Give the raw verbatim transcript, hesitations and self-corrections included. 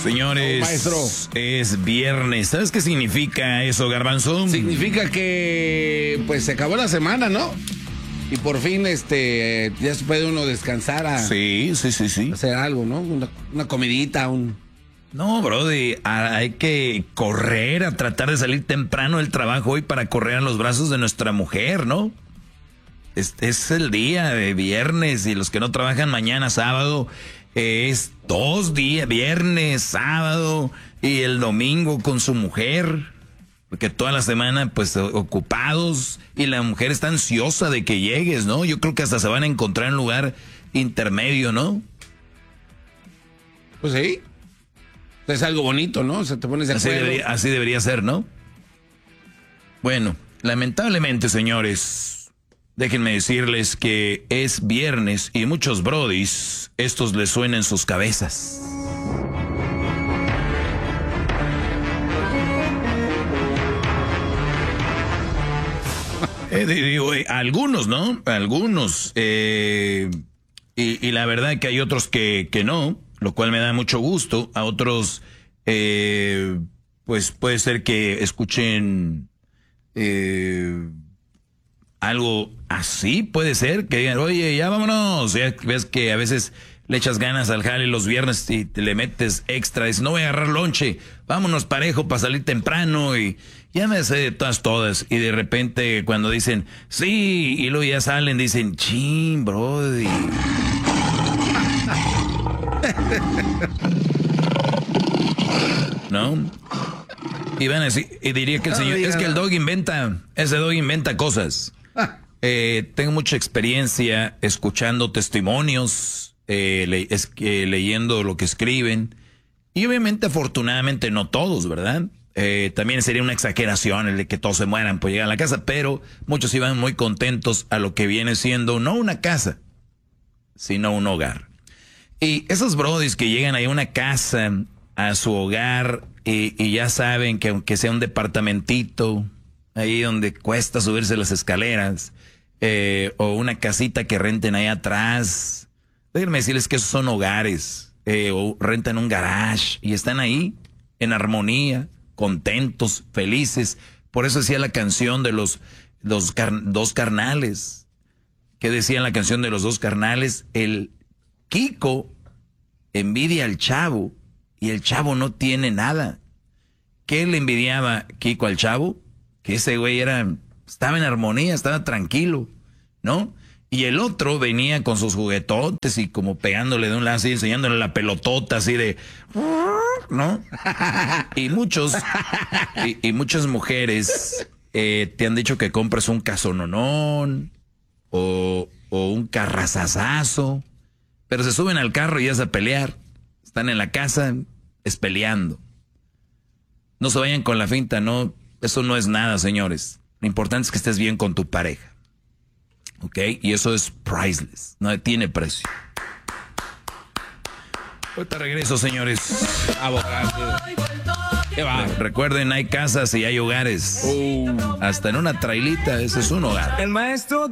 Señores, oh, maestro, es viernes. ¿Sabes qué significa eso, Garbanzo? Significa que pues se acabó la semana, ¿no? Y por fin este ya se puede uno descansar a Sí, sí, sí, sí. hacer algo, ¿no? Una, una comidita, un... No, brody, hay que correr a tratar de salir temprano del trabajo hoy para correr a los brazos de nuestra mujer, ¿no? Es, es el día de viernes y los que no trabajan mañana, sábado, es dos días, viernes, sábado y el domingo con su mujer. Porque toda la semana, pues, ocupados y la mujer está ansiosa de que llegues, ¿no? Yo creo que hasta se van a encontrar en un lugar intermedio, ¿no? Pues sí. Es algo bonito, ¿no? O sea, te pones de acuerdo. Así debería, así debería ser, ¿no? Bueno, lamentablemente, señores, déjenme decirles que es viernes y muchos brodis, estos les suenan en sus cabezas. Eh, digo, eh, algunos, ¿no? Algunos. Eh, y, y la verdad que hay otros que, que no, lo cual me da mucho gusto. A otros, eh, pues puede ser que escuchen eh, algo así, puede ser, que digan, oye, ya vámonos. Ya ves que a veces le echas ganas al jale los viernes y te le metes extra. Dices, no voy a agarrar lonche, vámonos parejo para salir temprano y... Ya me sé de todas, todas. Y de repente cuando dicen, sí, y luego ya salen, dicen, chin, brody. ¿No? Y van a decir, y diría que el señor, es que el dog inventa, ese dog inventa cosas. Eh, tengo mucha experiencia escuchando testimonios, eh, le, es, eh, leyendo lo que escriben. Y obviamente, afortunadamente, no todos, ¿verdad? Eh, también sería una exageración el de que todos se mueran por llegar a la casa, pero muchos iban muy contentos a lo que viene siendo no una casa, sino un hogar. Y esos brodis que llegan ahí a una casa, a su hogar, y, y ya saben que aunque sea un departamentito, ahí donde cuesta subirse las escaleras, eh, o una casita que renten ahí atrás, déjenme decirles que esos son hogares, eh, o rentan un garage, y están ahí en armonía, contentos, felices. Por eso decía la canción de los, los car, dos carnales. ¿Qué decía la canción de los dos carnales? El Kiko envidia al chavo y el chavo no tiene nada. ¿Qué le envidiaba Kiko al chavo? Que ese güey era, estaba en armonía, estaba tranquilo, ¿no? Y el otro venía con sus juguetotes y como pegándole de un lado así, enseñándole la pelotota así de... ¿no? Y muchos, y, y muchas mujeres eh, te han dicho que compres un casononón o, o un carrazazazo, pero se suben al carro y ya es a pelear. Están en la casa, es peleando. No se vayan con la finta, no, eso no es nada, señores. Lo importante es que estés bien con tu pareja. ¿Ok? Y eso es priceless, no tiene precio. Ahorita regreso, señores. Abogado. ¿Qué va? Recuerden, hay casas y hay hogares. Uh. Hasta en una trailita, ese es un hogar. El maestro